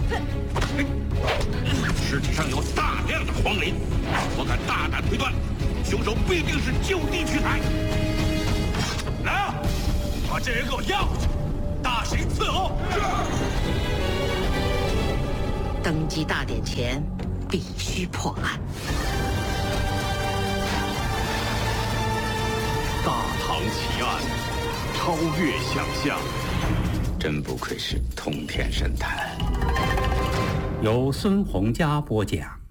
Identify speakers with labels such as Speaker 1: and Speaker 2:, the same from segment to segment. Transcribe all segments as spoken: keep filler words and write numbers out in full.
Speaker 1: 尸体上有大量的黄磷，我敢大胆推断，凶手必定是就地取材。来啊，把这人给我押回去，大刑伺候。
Speaker 2: 登基大典前，必须破案。
Speaker 3: 大唐奇案，超越想象。
Speaker 4: 真不愧是通天神探。
Speaker 5: 由孙洪佳播讲。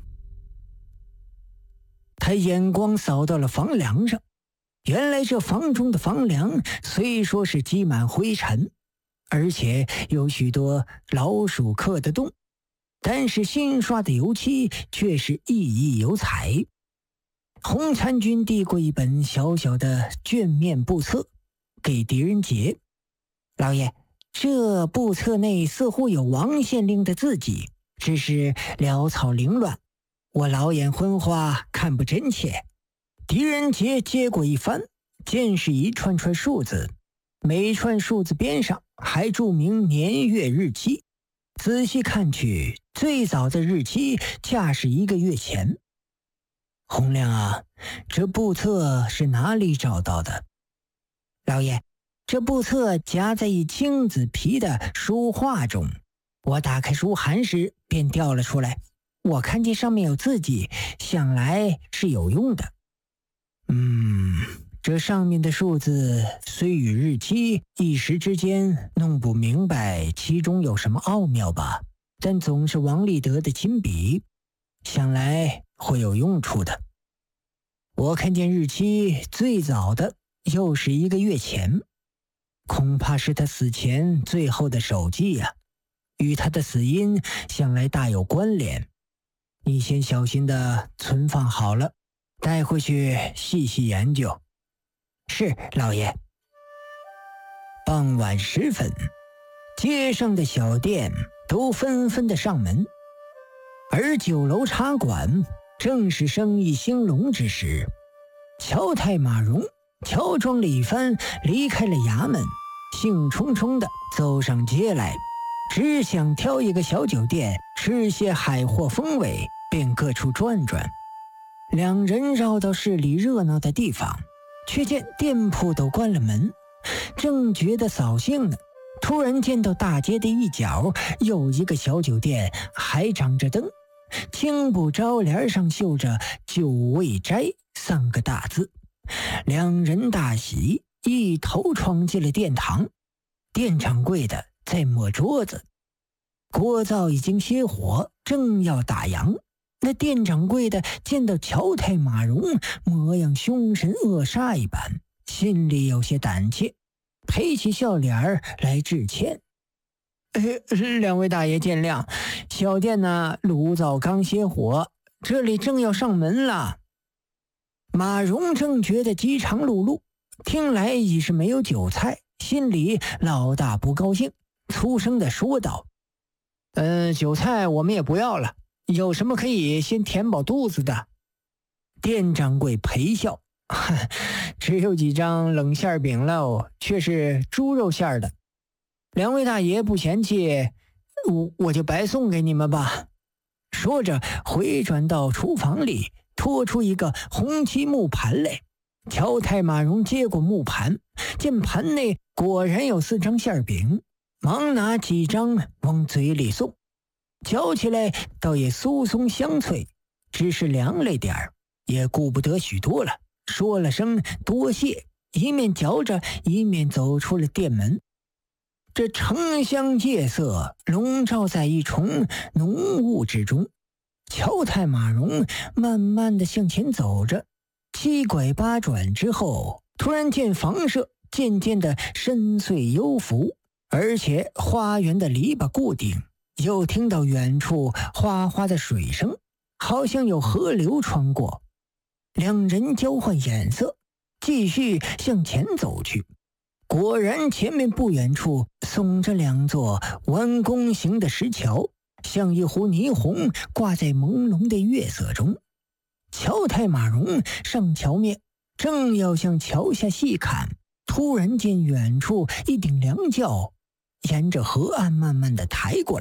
Speaker 6: 他眼光扫到了房梁上，原来这房中的房梁虽说是积满灰尘，而且有许多老鼠刻的洞，但是新刷的油漆却是熠熠有彩。洪参军递过一本小小的卷面簿册给狄仁杰，老爷，这簿册内似乎有王县令的字迹，只是潦草凌乱，我老眼昏花，看不真切。狄仁杰接过一翻，见是一串串数字，每串数字边上还注明年月日期。仔细看去，最早的日期恰是一个月前。洪亮啊，这簿册是哪里找到的？老爷，这簿册夹在一青紫皮的书画中，我打开书函时便掉了出来。我看见上面有字迹，想来是有用的。嗯，这上面的数字虽与日期一时之间弄不明白其中有什么奥妙吧，但总是王立德的亲笔，想来会有用处的。我看见日期最早的又是一个月前，恐怕是他死前最后的手记呀、啊，与他的死因想来大有关联。你先小心的存放好了，带回去细细研究。是，老爷。傍晚时分，街上的小店都纷纷的上门，而酒楼茶馆正是生意兴隆之时。乔太马荣乔装了一番，离开了衙门，兴冲冲的走上街来，只想挑一个小酒店吃些海货风味，便各处转转。两人绕到市里热闹的地方，却见店铺都关了门，正觉得扫兴呢，突然见到大街的一角有一个小酒店，还长着灯，青布招帘上绣着酒味斋三个大字。两人大喜，一头闯进了殿堂。店掌柜的在抹桌子，锅灶已经熄火，正要打烊。那店掌柜的见到乔太马荣模样凶神恶煞一般，心里有些胆怯，陪起笑脸来致歉。呃，两位大爷见谅，小店呢炉灶刚熄火，这里正要上门了。马荣正觉得饥肠辘辘，听来已是没有酒菜，心里老大不高兴，粗声的说道：呃，酒菜我们也不要了，有什么可以先填饱肚子的？店掌柜陪笑，只有几张冷馅饼喽，却是猪肉馅的。两位大爷不嫌弃，我我就白送给你们吧。说着回转到厨房里，拖出一个红漆木盘来。乔太马荣接过木盘，见盘内果然有四张馅饼，忙拿几张往嘴里送，嚼起来倒也酥松香脆，只是凉了点儿，也顾不得许多了，说了声多谢，一面嚼着一面走出了店门。这城乡夜色笼罩在一重浓雾之中，乔太马荣慢慢地向前走着，七拐八转之后，突然见房舍渐渐的深邃幽浮，而且花园的篱笆固定，又听到远处哗哗的水声，好像有河流穿过。两人交换眼色，继续向前走去。果然前面不远处耸着两座弯弓形的石桥，像一壶霓虹挂在朦胧的月色中。乔太马荣上桥面，正要向桥下细看，突然见远处一顶凉轿沿着河岸慢慢的抬过来，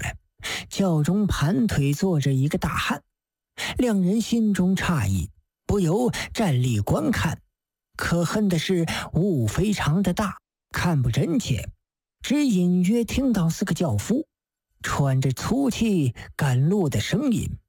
Speaker 6: 轿中盘腿坐着一个大汉，两人心中诧异，不由站立观看。可恨的是雾非常的大，看不真切，只隐约听到四个轿夫穿着粗气赶路的声音。